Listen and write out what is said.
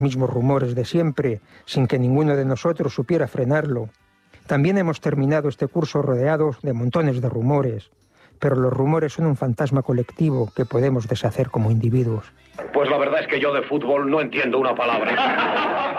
mismos rumores de siempre, sin que ninguno de nosotros supiera frenarlo. También hemos terminado este curso rodeados de montones de rumores, pero los rumores son un fantasma colectivo que podemos deshacer como individuos. Pues la verdad es que yo de fútbol no entiendo una palabra.